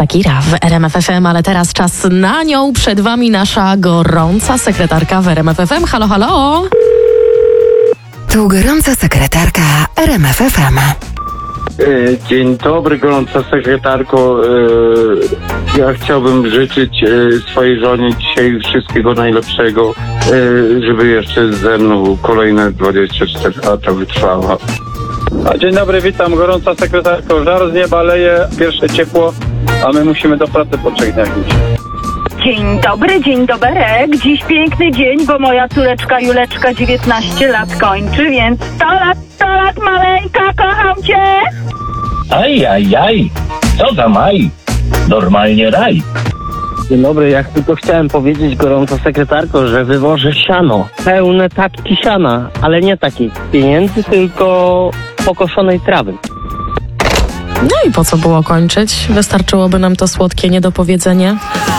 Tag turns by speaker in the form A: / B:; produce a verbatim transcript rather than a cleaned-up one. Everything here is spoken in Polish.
A: Shakira w R M F F M, ale teraz czas na nią. Przed wami nasza gorąca sekretarka w R M F F M. Halo, halo!
B: Tu gorąca sekretarka R M F F M.
C: Dzień dobry, gorąca sekretarko. Ja chciałbym życzyć swojej żonie dzisiaj wszystkiego najlepszego, żeby jeszcze ze mną kolejne dwadzieścia cztery lata wytrwała.
D: A dzień dobry, witam, gorąca sekretarko. Żar z nieba leje, pierwsze ciepło, a my musimy do pracy po trzech dniach iść.
E: Dzień dobry, dzień doberek. Dziś piękny dzień, bo moja córeczka Juleczka dziewiętnaście lat kończy, więc sto lat, sto lat maleńka, kocham cię!
F: Aj, aj, aj, co za maj? Normalnie raj.
G: Dzień dobry, jak tylko chciałem powiedzieć, gorąca sekretarko, że wywożę siano. Pełne taczki siana, ale nie takiej pieniędzy, tylko pokoszonej trawy.
A: No i po co było kończyć? Wystarczyłoby nam to słodkie niedopowiedzenie.